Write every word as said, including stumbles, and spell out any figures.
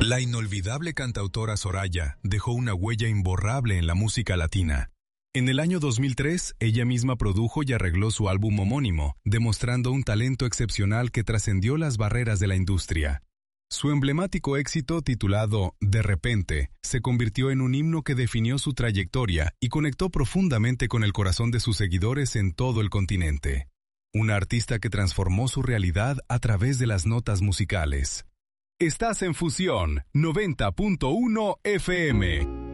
La inolvidable cantautora Soraya dejó una huella imborrable en la música latina. En el año dos mil tres, ella misma produjo y arregló su álbum homónimo, demostrando un talento excepcional que trascendió las barreras de la industria. Su emblemático éxito, titulado De repente, se convirtió en un himno que definió su trayectoria y conectó profundamente con el corazón de sus seguidores en todo el continente. Una artista que transformó su realidad a través de las notas musicales. Estás en Fusión noventa punto uno F M.